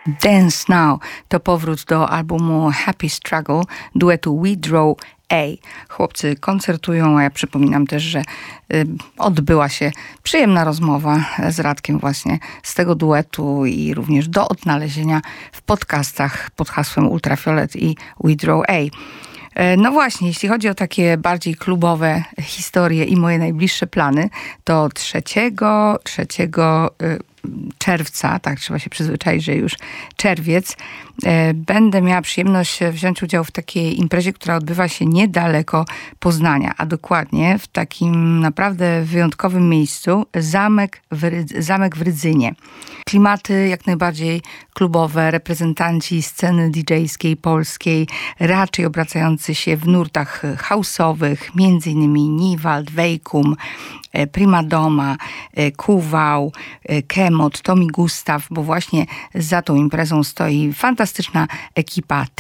Dance Now to powrót do albumu Happy Struggle duetu We Draw A. Chłopcy koncertują, a ja przypominam też, że odbyła się przyjemna rozmowa z Radkiem właśnie z tego duetu i również do odnalezienia w podcastach pod hasłem Ultrafiolet i We Draw A. No właśnie, jeśli chodzi o takie bardziej klubowe historie i moje najbliższe plany, to 3 czerwca, tak trzeba się przyzwyczaić, że już czerwiec, będę miała przyjemność wziąć udział w takiej imprezie, która odbywa się niedaleko Poznania, a dokładnie w takim naprawdę wyjątkowym miejscu, Zamek w Rydzynie. Klimaty jak najbardziej klubowe, reprezentanci sceny DJ-skiej polskiej, raczej obracający się w nurtach house'owych, m.in. Niwald, Wejkum, Prima Doma, Kuwał, Kemot, Tommy Gustaw, bo właśnie za tą imprezą stoi fantastyczna ekipa